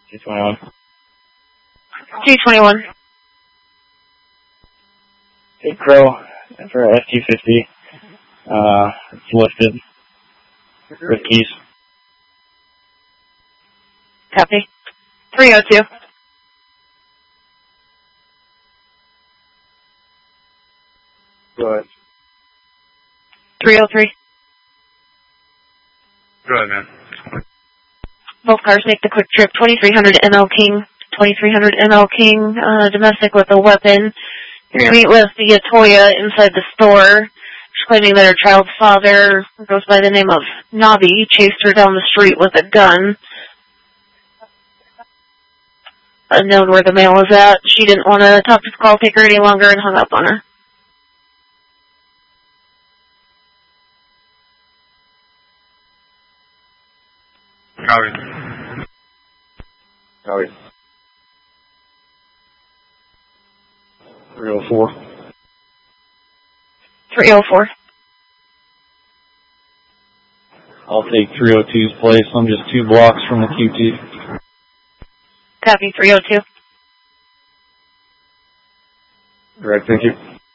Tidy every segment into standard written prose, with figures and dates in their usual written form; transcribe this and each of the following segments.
221. 221. Big Crow for F-250. It's lifted. With keys. Copy. 302. Go ahead. 303. Go ahead, man. Both cars make the quick trip. 2300 ML King. 2300 ML King, domestic with a weapon. You're going to meet with the Toya inside the store. She's claiming that her child's father, who goes by the name of Nabi, chased her down the street with a gun. Unknown where the male was at. She didn't want to talk to the call taker any longer and hung up on her. Copy. Copy. 304. 304. I'll take 302's place. I'm just 2 blocks from the QT. Copy. 302. All right, thank you.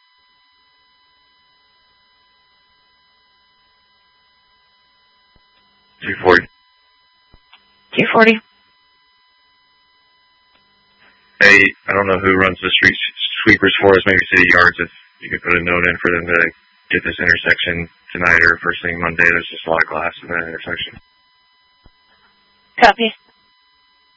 240. 240. Hey, I don't know who runs the street sweepers for us, maybe City Yards. If you could put a note in for them to get this intersection tonight or first thing Monday. There's just a lot of glass in that intersection. Copy.